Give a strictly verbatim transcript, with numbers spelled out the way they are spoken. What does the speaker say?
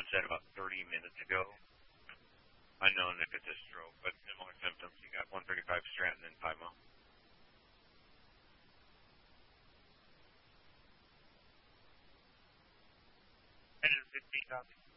onset about thirty minutes ago. Unknown if it's a stroke, but similar symptoms. You got one thirty-five Stratton and five mile. one fifty, copy.